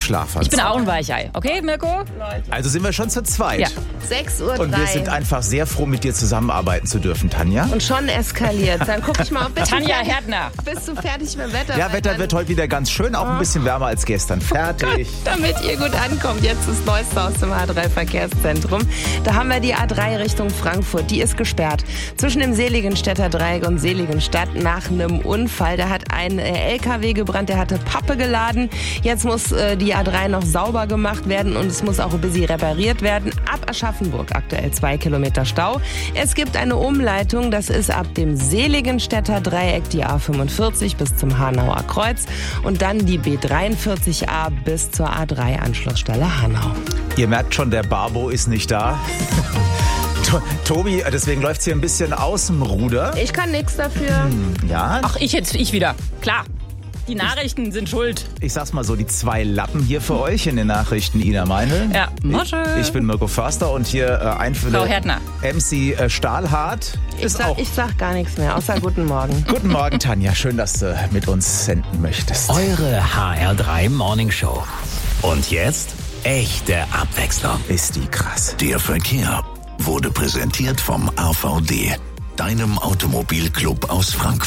Schlafanzug. Ich bin auch ein Weichei. Okay, Mirko? Also sind wir schon zu zweit. Ja. 6:03 Uhr. Und wir sind einfach sehr froh, mit dir zusammenarbeiten zu dürfen, Tanja. Und schon eskaliert. Dann guck ich mal, ob Tanja Härtner. bist du fertig mit dem Wetter? Ja, Wetter wird heute wieder ganz schön, auch ein bisschen wärmer als gestern. Fertig. Damit ihr gut ankommt, jetzt das Neueste aus dem A3-Verkehrszentrum. Da haben wir die A3 Richtung Frankfurt. Die ist gesperrt. Zwischen dem Seligenstädter Dreieck und Seligenstadt nach einem Unfall. Da hat ein LKW gebrannt, der hatte Pappe geladen. Jetzt muss die A3 noch sauber gemacht werden und es muss auch ein bisschen repariert werden. Ab Aschaffenburg aktuell 2 Kilometer Stau. Es gibt eine Umleitung, das ist ab dem Seligenstädter Dreieck die A45 bis zum Hanauer Kreuz und dann die B43A bis zur A3 Hanau. Ihr merkt schon, der Barbo ist nicht da. Tobi, deswegen läuft es hier ein bisschen aus dem Ruder. Ich kann nichts dafür. Ja, Ach, ich wieder. Klar. Die Nachrichten sind schuld. ich sag's mal so, die 2 Lappen hier für euch in den Nachrichten. Ina Meinl. Ja, Mosche. Ich bin Mirko Förster und hier Frau Härtner. MC Stahlhardt Ich sag gar nichts mehr, außer guten Morgen. Guten Morgen, Tanja. Schön, dass du mit uns senden möchtest. Eure HR3 Morning Show. Und jetzt echte Abwechslung. Ist die krass. Der Verkehr wurde präsentiert vom AVD, deinem Automobilclub aus Frankfurt.